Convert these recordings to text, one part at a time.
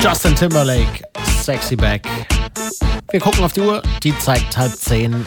Justin Timberlake, Sexy Back. Wir gucken auf die Uhr, die zeigt 9:30.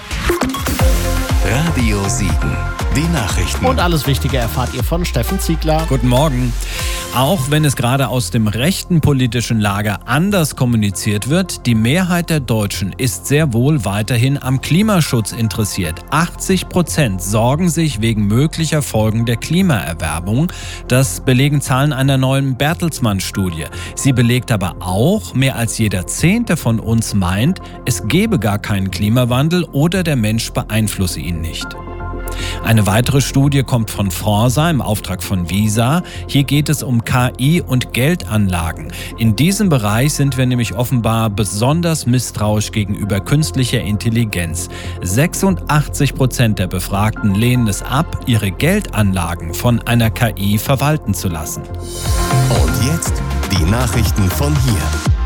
Radio Siegen, die Nachrichten. Und alles Wichtige erfahrt ihr von Steffen Ziegler. Guten Morgen. Auch wenn es gerade aus dem rechten politischen Lager anders kommuniziert wird, die Mehrheit der Deutschen ist sehr wohl weiterhin am Klimaschutz interessiert. 80% sorgen sich wegen möglicher Folgen der Klimaerwärmung. Das belegen Zahlen einer neuen Bertelsmann-Studie. Sie belegt aber auch, mehr als jeder Zehnte von uns meint, es gebe gar keinen Klimawandel oder der Mensch beeinflusse ihn nicht. Eine weitere Studie kommt von Forsa im Auftrag von Visa. Hier geht es um KI und Geldanlagen. In diesem Bereich sind wir nämlich offenbar besonders misstrauisch gegenüber künstlicher Intelligenz. 86% der Befragten lehnen es ab, ihre Geldanlagen von einer KI verwalten zu lassen. Und jetzt die Nachrichten von hier.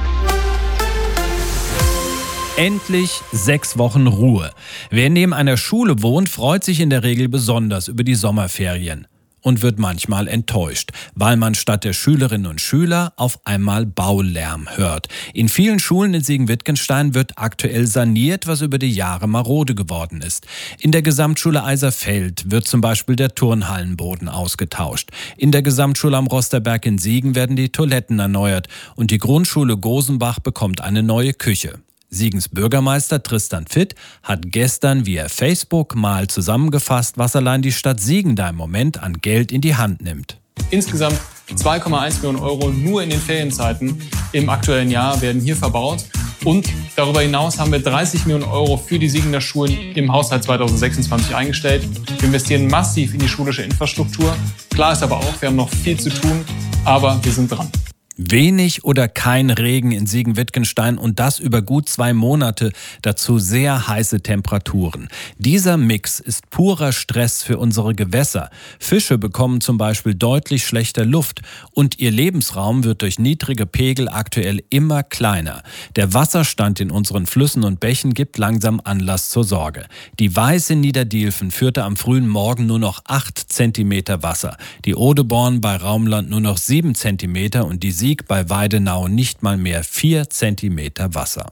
Endlich 6 Wochen Ruhe. Wer neben einer Schule wohnt, freut sich in der Regel besonders über die Sommerferien und wird manchmal enttäuscht, weil man statt der Schülerinnen und Schüler auf einmal Baulärm hört. In vielen Schulen in Siegen-Wittgenstein wird aktuell saniert, was über die Jahre marode geworden ist. In der Gesamtschule Eiserfeld wird zum Beispiel der Turnhallenboden ausgetauscht. In der Gesamtschule am Rosterberg in Siegen werden die Toiletten erneuert und die Grundschule Gosenbach bekommt eine neue Küche. Siegens Bürgermeister Tristan Fitt hat gestern via Facebook mal zusammengefasst, was allein die Stadt Siegen da im Moment an Geld in die Hand nimmt. Insgesamt 2,1 Millionen Euro nur in den Ferienzeiten im aktuellen Jahr werden hier verbaut. Und darüber hinaus haben wir 30 Millionen Euro für die Siegener Schulen im Haushalt 2026 eingestellt. Wir investieren massiv in die schulische Infrastruktur. Klar ist aber auch, wir haben noch viel zu tun, aber wir sind dran. Wenig oder kein Regen in Siegen-Wittgenstein und das über gut 2 Monate, dazu sehr heiße Temperaturen. Dieser Mix ist purer Stress für unsere Gewässer. Fische bekommen zum Beispiel deutlich schlechter Luft und ihr Lebensraum wird durch niedrige Pegel aktuell immer kleiner. Der Wasserstand in unseren Flüssen und Bächen gibt langsam Anlass zur Sorge. Die Weiß in Niederdielfen führte am frühen Morgen nur noch 8 Zentimeter Wasser, die Odeborn bei Raumland nur noch 7 Zentimeter und die Sieg bei Weidenau nicht mal mehr 4 Zentimeter Wasser.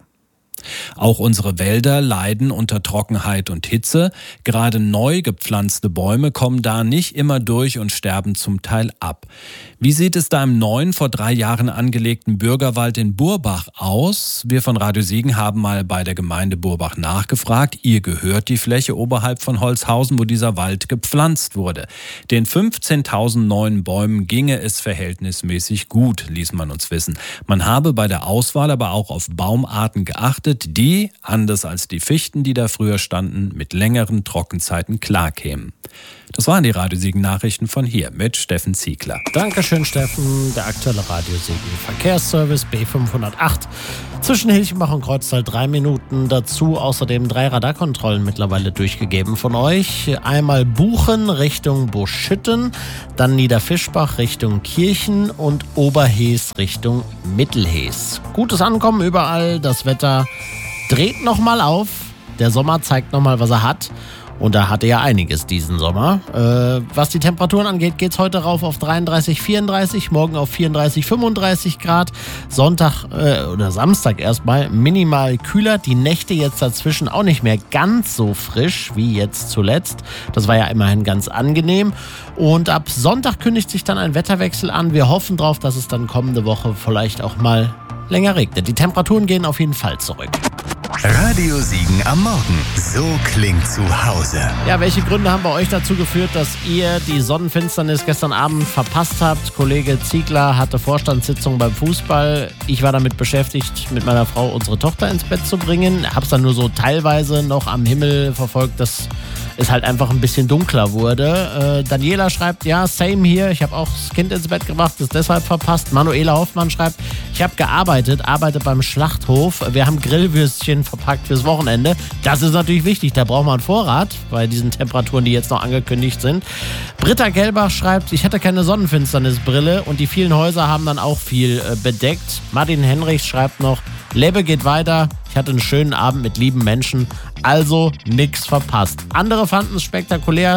Auch unsere Wälder leiden unter Trockenheit und Hitze. Gerade neu gepflanzte Bäume kommen da nicht immer durch und sterben zum Teil ab. Wie sieht es da im neuen, vor 3 Jahren angelegten Bürgerwald in Burbach aus? Wir von Radio Siegen haben mal bei der Gemeinde Burbach nachgefragt. Ihr gehört die Fläche oberhalb von Holzhausen, wo dieser Wald gepflanzt wurde. Den 15.000 neuen Bäumen ginge es verhältnismäßig gut, ließ man uns wissen. Man habe bei der Auswahl aber auch auf Baumarten geachtet, die, anders als die Fichten, die da früher standen, mit längeren Trockenzeiten klarkämen. Das waren die Radio Siegen Nachrichten von hier mit Steffen Ziegler. Dankeschön, Steffen. Der aktuelle Radio Siegen Verkehrsservice B508 zwischen Hilchenbach und Kreuztal 3 Minuten. Dazu außerdem 3 Radarkontrollen mittlerweile durchgegeben von euch. Einmal Buchen Richtung Buschütten, dann Niederfischbach Richtung Kirchen und Oberhees Richtung Mittelhees. Gutes Ankommen überall, das Wetter dreht nochmal auf. Der Sommer zeigt nochmal, was er hat. Und da hatte ja einiges diesen Sommer. Was die Temperaturen angeht, geht es heute rauf auf 33, 34, morgen auf 34, 35 Grad. Sonntag oder Samstag erstmal minimal kühler. Die Nächte jetzt dazwischen auch nicht mehr ganz so frisch wie jetzt zuletzt. Das war ja immerhin ganz angenehm. Und ab Sonntag kündigt sich dann ein Wetterwechsel an. Wir hoffen drauf, dass es dann kommende Woche vielleicht auch mal länger regnet. Die Temperaturen gehen auf jeden Fall zurück. Radio Siegen am Morgen. So klingt zu Hause. Ja, welche Gründe haben bei euch dazu geführt, dass ihr die Sonnenfinsternis gestern Abend verpasst habt? Kollege Ziegler hatte Vorstandssitzung beim Fußball. Ich war damit beschäftigt, mit meiner Frau unsere Tochter ins Bett zu bringen. Hab's dann nur so teilweise noch am Himmel verfolgt, dass es halt einfach ein bisschen dunkler wurde. Daniela schreibt, ja, same hier. Ich habe auch das Kind ins Bett gebracht, ist deshalb verpasst. Manuela Hoffmann schreibt, ich habe gearbeitet, arbeite beim Schlachthof. Wir haben Grillwürstchen verpackt fürs Wochenende. Das ist natürlich wichtig, da braucht man einen Vorrat bei diesen Temperaturen, die jetzt noch angekündigt sind. Britta Gelbach schreibt, ich hatte keine Sonnenfinsternisbrille und die vielen Häuser haben dann auch viel bedeckt. Martin Henrichs schreibt noch, Lebe geht weiter. Ich hatte einen schönen Abend mit lieben Menschen, also nix verpasst. Andere fanden es spektakulär,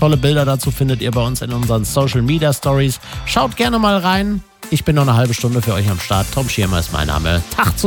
Tolle Bilder dazu findet ihr bei uns in unseren Social Media Stories. Schaut gerne mal rein. Ich bin noch eine halbe Stunde für euch am Start. Tom Schirmer ist mein Name. Tag